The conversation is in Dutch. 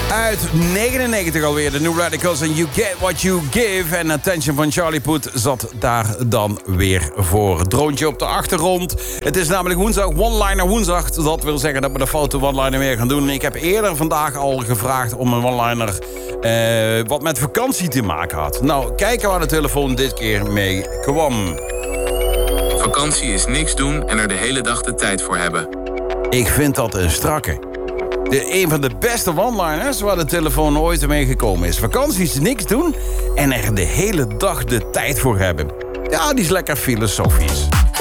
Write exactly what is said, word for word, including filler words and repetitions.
Uit negenennegentig alweer, de New Radicals en You Get What You Give. En Attention van Charlie Puth zat daar dan weer voor. Droontje op de achtergrond. Het is namelijk woensdag, one-liner woensdag. Dat wil zeggen dat we de foute one-liner weer gaan doen. Ik heb eerder vandaag al gevraagd om een one-liner eh, wat met vakantie te maken had. Nou, kijken waar de telefoon dit keer mee kwam. Vakantie is niks doen en er de hele dag de tijd voor hebben. Ik vind dat een strakke. De, een van de beste one-liners waar de telefoon ooit mee gekomen is. Vakantie is niks doen en er de hele dag de tijd voor hebben. Ja, die is lekker filosofisch.